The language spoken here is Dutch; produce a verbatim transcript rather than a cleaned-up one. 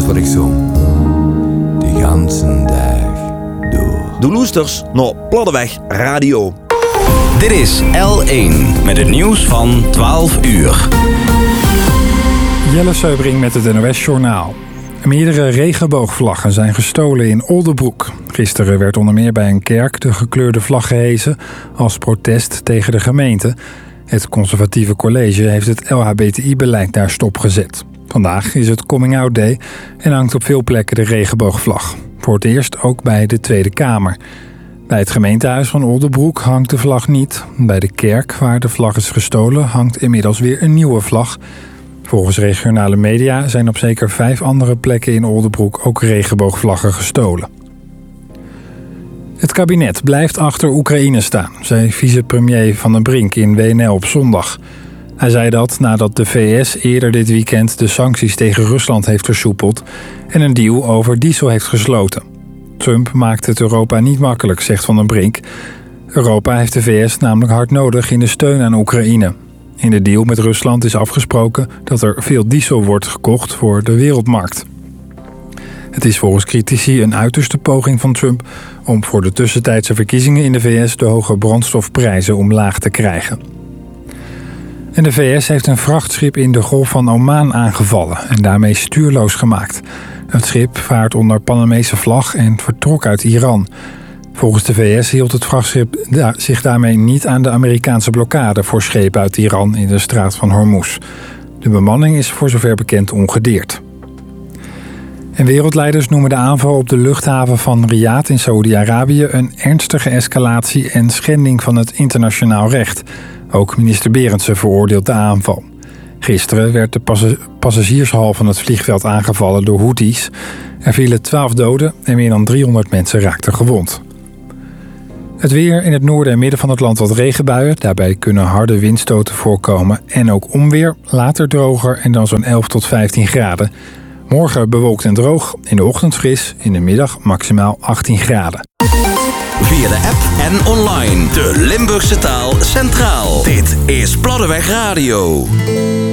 is wat ik zong. De ganse dag door. De loesters naar Platteweg Radio. Dit is L één met het nieuws van twaalf uur. Jelle Seubring met het N O S-journaal. Meerdere regenboogvlaggen zijn gestolen in Oldebroek. Gisteren werd onder meer bij een kerk de gekleurde vlag gehesen als protest tegen de gemeente. Het conservatieve college heeft het L H B T I-beleid daar stopgezet. Vandaag is het Coming Out Day en hangt op veel plekken de regenboogvlag. Voor het eerst ook bij de Tweede Kamer. Bij het gemeentehuis van Oldebroek hangt de vlag niet. Bij de kerk waar de vlag is gestolen hangt inmiddels weer een nieuwe vlag. Volgens regionale media zijn op zeker vijf andere plekken in Oldebroek ook regenboogvlaggen gestolen. Het kabinet blijft achter Oekraïne staan, zei vicepremier Van den Brink in W N L op zondag. Hij zei dat nadat de V S eerder dit weekend de sancties tegen Rusland heeft versoepeld en een deal over diesel heeft gesloten. Trump maakt het Europa niet makkelijk, zegt Van den Brink. Europa heeft de V S namelijk hard nodig in de steun aan Oekraïne. In de deal met Rusland is afgesproken dat er veel diesel wordt gekocht voor de wereldmarkt. Het is volgens critici een uiterste poging van Trump om voor de tussentijdse verkiezingen in de V S de hoge brandstofprijzen omlaag te krijgen. En de V S heeft een vrachtschip in de Golf van Oman aangevallen en daarmee stuurloos gemaakt. Het schip vaart onder Panamese vlag en vertrok uit Iran. Volgens de V S hield het vrachtschip zich daarmee niet aan de Amerikaanse blokkade voor schepen uit Iran in de straat van Hormuz. De bemanning is voor zover bekend ongedeerd. En wereldleiders noemen de aanval op de luchthaven van Riyadh in Saoedi-Arabië een ernstige escalatie en schending van het internationaal recht. Ook minister Berendsen veroordeelt de aanval. Gisteren werd de pas- passagiershal van het vliegveld aangevallen door Houthis. Er vielen twaalf doden en meer dan driehonderd mensen raakten gewond. Het weer: in het noorden en midden van het land wat regenbuien. Daarbij kunnen harde windstoten voorkomen en ook onweer. Later droger en dan zo'n elf tot vijftien graden. Morgen bewolkt en droog, in de ochtend fris, in de middag maximaal achttien graden. Via de app en online. De Limburgse taal centraal. Dit is Platteweg Radio.